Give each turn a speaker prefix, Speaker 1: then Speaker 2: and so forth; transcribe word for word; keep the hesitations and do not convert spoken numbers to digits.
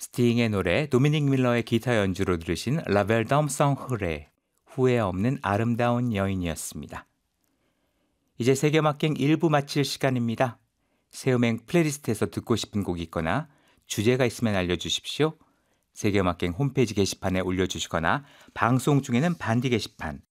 Speaker 1: 스팅의 노래, 도미닉 밀러의 기타 연주로 들으신 라벨 덤성 흐레, 후회 없는 아름다운 여인이었습니다. 이제 세계음악행 일 부 마칠 시간입니다. 새음행 플레이리스트에서 듣고 싶은 곡이 있거나 주제가 있으면 알려주십시오. 세계음악행 홈페이지 게시판에 올려주시거나 방송 중에는 반디 게시판,